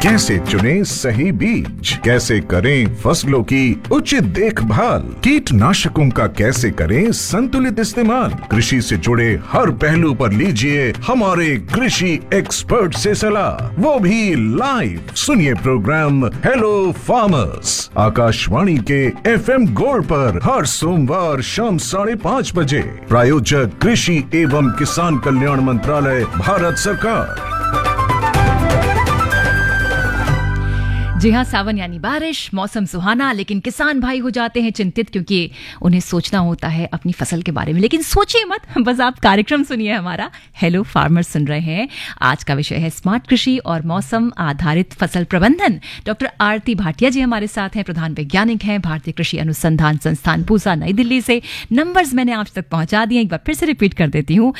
कैसे चुने सही बीज, कैसे करें फसलों की उचित देखभाल, कीटनाशकों का कैसे करें संतुलित इस्तेमाल, कृषि से जुड़े हर पहलू पर लीजिए हमारे कृषि एक्सपर्ट से सलाह, वो भी लाइव। सुनिए प्रोग्राम हेलो फार्मर्स आकाशवाणी के FM गोल्ड पर हर सोमवार शाम 5:30 बजे। प्रायोजक कृषि एवं किसान कल्याण मंत्रालय, भारत सरकार। जी हाँ, सावन यानी बारिश, मौसम सुहाना, लेकिन किसान भाई हो जाते हैं चिंतित क्योंकि उन्हें सोचना होता है अपनी फसल के बारे में। लेकिन सोचिए मत, बस आप कार्यक्रम सुनिए हमारा हेलो फार्मर सुन रहे हैं। आज का विषय है स्मार्ट कृषि और मौसम आधारित फसल प्रबंधन। डॉक्टर आरती भाटिया जी हमारे साथ हैं, प्रधान वैज्ञानिक हैं, भारतीय कृषि अनुसंधान संस्थान पूसा, नई दिल्ली से। नंबर्स मैंने आप तक पहुंचा दिए, एक बार फिर से रिपीट कर देती हूँ,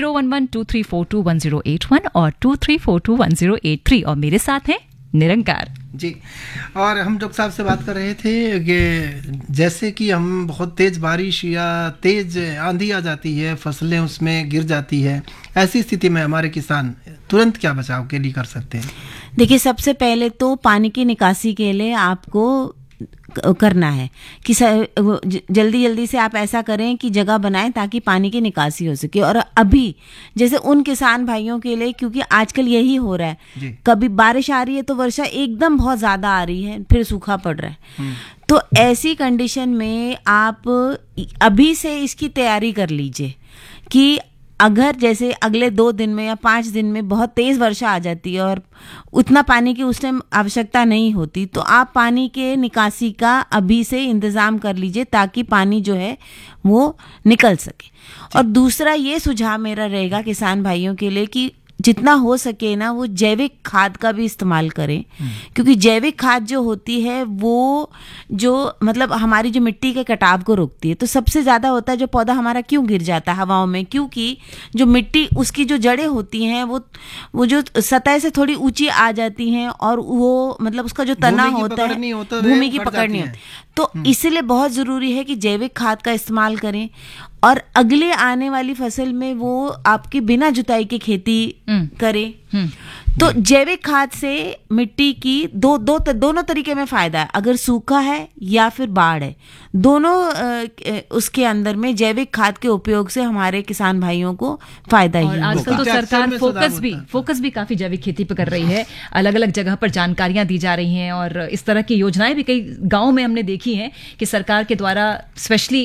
011-2342-1081 और 2342-1083। और मेरे साथ हैं निरंकार जी। और हम डॉक्टर साहब से बात कर रहे थे कि जैसे कि हम बहुत तेज बारिश या तेज आंधी आ जाती है, फसलें उसमें गिर जाती है, ऐसी स्थिति में हमारे किसान तुरंत क्या बचाव के लिए कर सकते हैं? देखिए, सबसे पहले तो पानी की निकासी के लिए आपको करना है कि जल्दी जल्दी से आप ऐसा करें कि जगह बनाएं ताकि पानी की निकासी हो सके। और अभी जैसे उन किसान भाइयों के लिए, क्योंकि आजकल यही हो रहा है, कभी बारिश आ रही है तो वर्षा एकदम बहुत ज्यादा आ रही है, फिर सूखा पड़ रहा है। तो ऐसी कंडीशन में आप अभी से इसकी तैयारी कर लीजिए कि अगर जैसे अगले 2 दिन में या 5 दिन में बहुत तेज वर्षा आ जाती है और उतना पानी की उस टाइम आवश्यकता नहीं होती, तो आप पानी के निकासी का अभी से इंतजाम कर लीजिए ताकि पानी जो है वो निकल सके। और दूसरा ये सुझाव मेरा रहेगा किसान भाइयों के लिए कि जितना हो सके ना वो जैविक खाद का भी इस्तेमाल करें, क्योंकि जैविक खाद जो होती है वो जो मतलब हमारी जो मिट्टी के कटाव को रोकती है। तो सबसे ज्यादा होता है जो पौधा हमारा क्यों गिर जाता है हवाओं में, क्योंकि जो मिट्टी उसकी जो जड़ें होती हैं वो जो सतह से थोड़ी ऊंची आ जाती हैं और वो मतलब उसका जो तना होता है भूमि की पकड़ नहीं होती। तो इसलिए बहुत जरूरी है कि जैविक खाद का इस्तेमाल करें और अगले आने वाली फसल में वो आपकी बिना जुताई की खेती करें। तो जैविक खाद से मिट्टी की दोनों तरीके में फायदा है। अगर सूखा है या फिर बाढ़ है, दोनों उसके अंदर में जैविक खाद के उपयोग से हमारे किसान भाइयों को फायदा ही है। आजकल तो सरकार फोकस भी काफी जैविक खेती पे कर रही है, अलग अलग जगह पर जानकारियां दी जा रही हैं और इस तरह की योजनाएं भी कई गाँव में हमने देखी हैं कि सरकार के द्वारा स्पेशली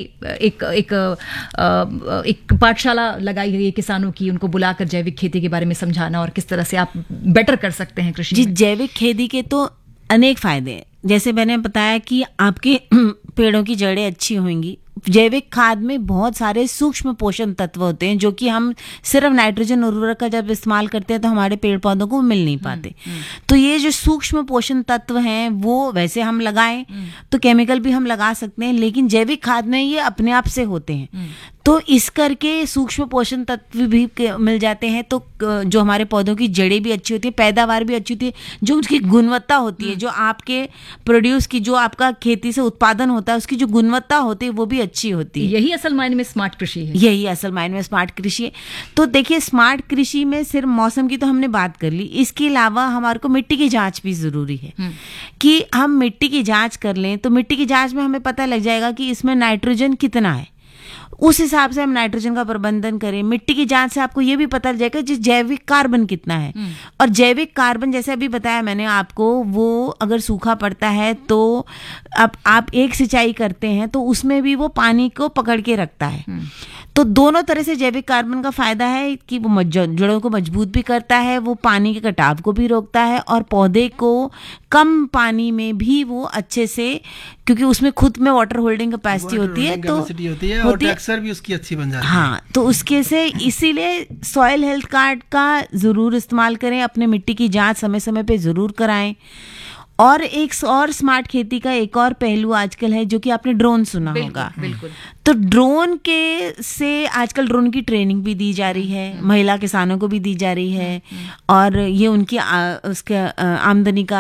एक पाठशाला लगाई गई है किसानों की, उनको बुलाकर जैविक खेती के बारे में समझाना और किस तरह से आप बेटर कर सकते हैं कृषि में। जैविक खेती के तो अनेक फायदे हैं। जैसे मैंने बताया कि आपके पेड़ों की जड़ें अच्छी होंगी। जैविक खाद में बहुत सारे सूक्ष्म पोषण तत्व होते हैं जो कि हम सिर्फ नाइट्रोजन उर्वरक का जब इस्तेमाल करते हैं तो हमारे पेड़ पौधों को मिल नहीं पाते। तो ये जो सूक्ष्म पोषण तत्व हैं वो वैसे हम लगाएं तो केमिकल भी हम लगा सकते हैं, लेकिन जैविक खाद में ये अपने आप से होते हैं। तो इस करके सूक्ष्म पोषण तत्व भी मिल जाते हैं, तो जो हमारे पौधों की जड़ें भी अच्छी होती है, पैदावार भी अच्छी होती है, जो उसकी गुणवत्ता होती है, जो आपके प्रोड्यूस की जो आपका खेती से उत्पादन होता है उसकी जो गुणवत्ता होती है वो भी अच्छी होती है। यही असल मायने में स्मार्ट कृषि है। यही असल मायने में स्मार्ट कृषि है। तो देखिए, स्मार्ट कृषि में सिर्फ मौसम की तो हमने बात कर ली, इसके अलावा हमारे को मिट्टी की जांच भी जरूरी है कि हम मिट्टी की जांच कर लें। तो मिट्टी की जांच में हमें पता लग जाएगा कि इसमें नाइट्रोजन कितना है, उस हिसाब से हम नाइट्रोजन का प्रबंधन करें। मिट्टी की जांच से आपको ये भी पता चल जाएगा कि जैविक कार्बन कितना है। और जैविक कार्बन जैसे अभी बताया मैंने आपको, वो अगर सूखा पड़ता है तो अब आप एक सिंचाई करते हैं तो उसमें भी वो पानी को पकड़ के रखता है। तो दोनों तरह से जैविक कार्बन का फायदा है कि वो जड़ों को मजबूत भी करता है, वो पानी के कटाव को भी रोकता है और पौधे को कम पानी में भी वो अच्छे से, क्योंकि उसमें खुद में वाटर होल्डिंग कैपेसिटी होती है, तो और टेक्सचर भी उसकी अच्छी बन जाती है। हाँ, तो उसके से इसीलिए सॉइल हेल्थ कार्ड का जरूर इस्तेमाल करें, अपने मिट्टी की जांच समय समय पे जरूर कराएं। और एक और स्मार्ट खेती का एक और पहलू आजकल है जो कि आपने ड्रोन सुना होगा। बिल्कुल। तो ड्रोन के से आजकल ड्रोन की ट्रेनिंग भी दी जा रही है, महिला किसानों को भी दी जा रही है और ये उनकी उसके आमदनी का